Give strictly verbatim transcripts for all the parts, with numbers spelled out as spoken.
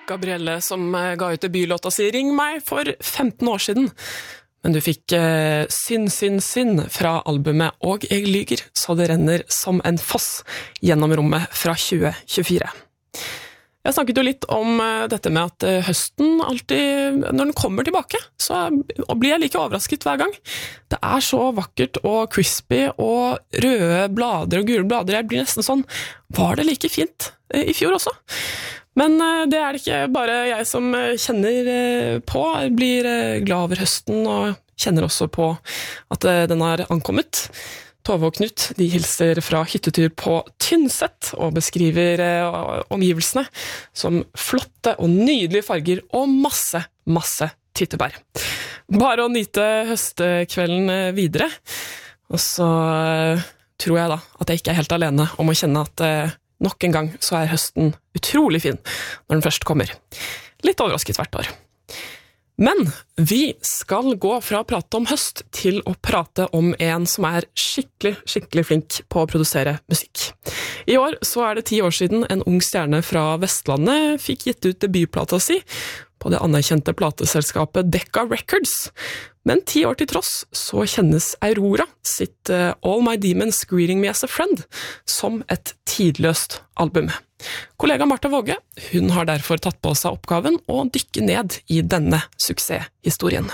Gabrielle som ga ut debutlåta si Ring meg for femten år siden. Men du fikk eh, Synd, synd, synd fra albumet Og jeg lyger, så det renner som en foss gjennom rommet fra tjue tjuefire. Jeg snakket jo litt om eh, dette med at eh, høsten alltid, når den kommer tilbake, så blir jeg like overrasket hver gang. Det er så vakkert og crispy og røde blader og gule blader. Jeg blir nesten sånn, var det like fint eh, i fjor også? Men det er det ikke bare jeg som kjenner på. Jeg blir glad over høsten og kjenner også på at den har ankommet. Tove og Knut de hilser fra hyttetur på Tynset og beskriver omgivelsene som flotte og nydelige farger og masse, masse tyttebær. Bare å nyte høstkvelden videre. Og så tror jeg da at jeg ikke er helt alene om å kjenne at nok en gang så er høsten utrolig fin når den først kommer. Litt overrasket hvert år. Men vi skal gå fra å prate om høst til å prate om en som er skikkelig, skikkelig flink på å produsere musikk. I år så er det ti år siden en ung stjerne fra Vestlandet fikk gitt ut debutplata si på det anerkjente plateselskapet Decca Records. Men ti år til tross så kjennes Aurora sitt uh, All My Demons Greeting Me As A Friend som et tidløst album. Kollega Martha Våge, hun har derfor tatt på seg oppgaven å dykke ned i denne suksesshistorien.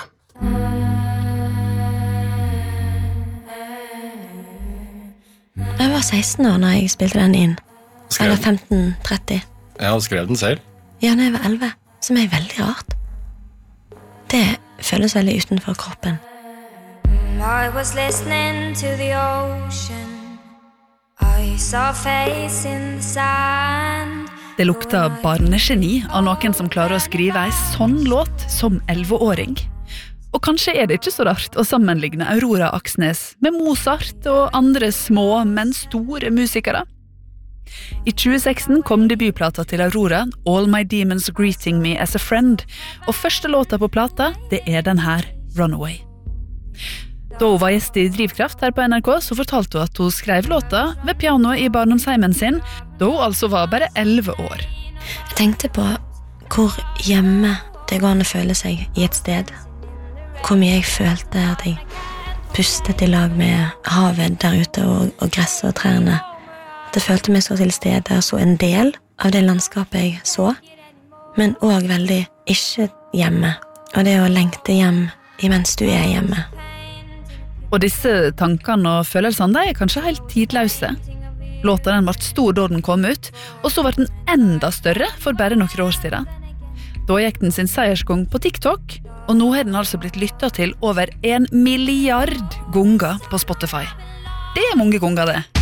Jeg var seksten år da jeg spilte den inn. Skrev. Eller femten tretti. Jeg har skrevet den selv. Ja, når jeg var elleve, som er veldig rart. Det føles veldig utenfor kroppen. I was listening to the ocean. I saw a face in the sand. Det lukter barnegeni av noen som klarer å skrive en sånn låt som elleveåring. Og kanskje er det ikke så rart å sammenligne Aurora Aksnes med Mozart og andre små, men store musikere. I tjue seksten kom debutplata til Aurora, All My Demons Greeting Me As A Friend, og første låta på plata, det er den her, Runaway. Da hun var gjest i Drivkraft her på N R K, så fortalte hun at hun skrev låta ved pianoet i barndomsheimen sin, da hun altså var bare elleve år. Jeg tenkte på hvor hjemme det går an å føle seg i et sted. Hvor mye jeg følte at jeg pustet i lag med havet der ute og, og gress og trærne. Det følte meg så til stede, så en del av det landskapet jeg så, men også veldig ikke hjemme. Og det å lengte hjem imens du er hjemme. Og disse tankene og følelsene, de er kanskje helt tidløse. Låta den ble stor da den kom ut, og så ble den enda større for bare noen år siden. Da gikk den sin seiersgong på TikTok, og nå har den altså blitt lyttet til over en milliard ganger på Spotify. Det er mange ganger det.